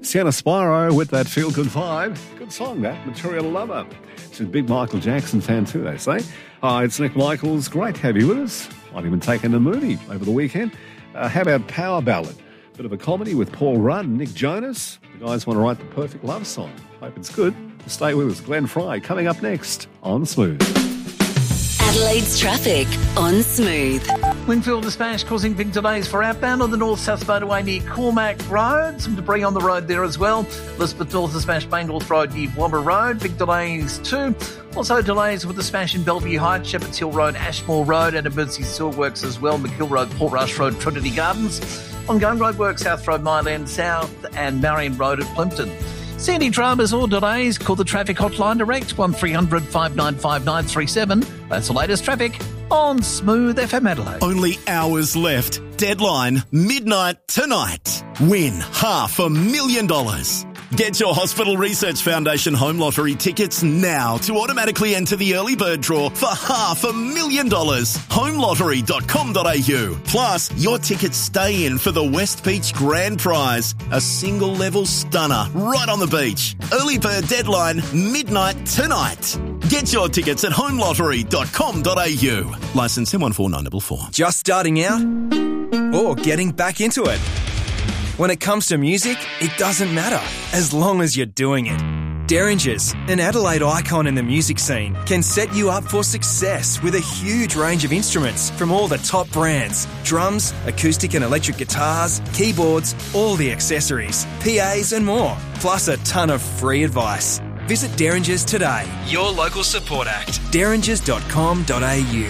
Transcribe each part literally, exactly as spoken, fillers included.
Sienna Spyro with that feel-good vibe. Good song, that. Material Lover. She's a big Michael Jackson fan too, they say. Hi, it's Nick Michaels. Great to have you with us. Might even taken a movie over the weekend. Uh, how about Power Ballad? Bit of a comedy with Paul Rudd and Nick Jonas. The guys want to write the perfect love song. Hope it's good. Stay with us. Glenn Fry coming up next on Smooth. Adelaide's traffic on Smooth. Wingfield dispatch causing big delays for outbound on the north-south motorway near Cormac Road. Some debris on the road there as well. Elizabeth North dispatch Bainworth Road near Wobber Road. Big delays too. Also delays with the smash in Bellevue Heights, Shepherd's Hill Road, Ashmore Road, and emergency sewer works as well. McGill Road, Portrush Road, Trinity Gardens. Ongoing road work, South Road, Myland South, and Marion Road at Plimpton. See any dramas or delays? Call the traffic hotline direct, one three hundred five nine five nine three seven. That's the latest traffic on Smooth F M Adelaide. Only hours left. Deadline, midnight tonight. Win half a million dollars. Get your Hospital Research Foundation Home Lottery tickets now to automatically enter the early bird draw for half a million dollars. home lottery dot com dot a u. Plus, your tickets stay in for the West Beach Grand Prize, a single level stunner right on the beach. Early bird deadline, midnight tonight. Get your tickets at home lottery dot com dot a u. Licence M one four nine four four. Just starting out or getting back into it? When it comes to music, it doesn't matter, as long as you're doing it. Derringers, an Adelaide icon in the music scene, can set you up for success with a huge range of instruments from all the top brands. Drums, acoustic and electric guitars, keyboards, all the accessories, P As and more, plus a ton of free advice. Visit Derringers today, your local support act, derringers dot com dot a u.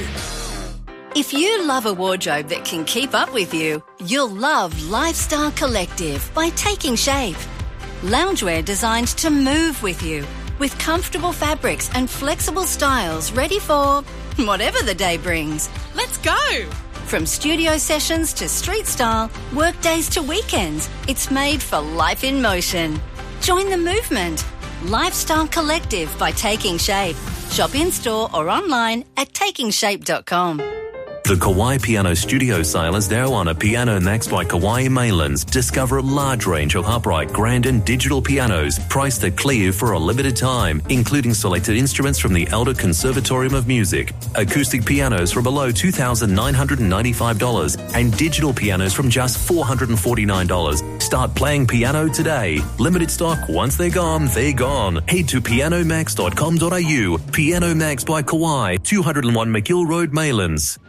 If you love a wardrobe that can keep up with you, you'll love Lifestyle Collective by Taking Shape. Loungewear designed to move with you, with comfortable fabrics and flexible styles ready for whatever the day brings. Let's go! From studio sessions to street style, work days to weekends, it's made for life in motion. Join the movement. Lifestyle Collective by Taking Shape. Shop in-store or online at taking shape dot com. The Kauai Piano Studio sale is now on at Piano Max by Kauai Mainlands. Discover a large range of upright, grand and digital pianos priced at clear for a limited time, including selected instruments from the Elder Conservatorium of Music, acoustic pianos from below two thousand nine hundred ninety-five dollars and digital pianos from just four hundred forty-nine dollars. Start playing piano today. Limited stock. Once they're gone, they're gone. Head to piano max dot com dot a u. Piano Max by Kauai, two oh one McGill Road, Mainlands.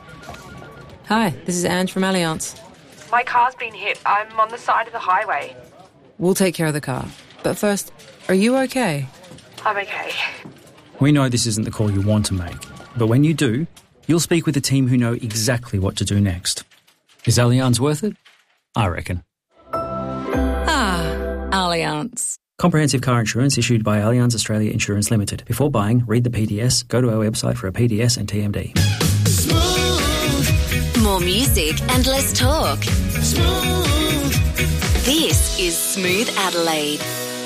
Hi, this is Ange from Allianz. My car's been hit. I'm on the side of the highway. We'll take care of the car. But first, are you okay? I'm okay. We know this isn't the call you want to make, but when you do, you'll speak with a team who know exactly what to do next. Is Allianz worth it? I reckon. Ah, Allianz. Comprehensive car insurance issued by Allianz Australia Insurance Limited. Before buying, read the P D S, go to our website for a P D S and T M D. More music and less talk. Smooth. This is Smooth Adelaide.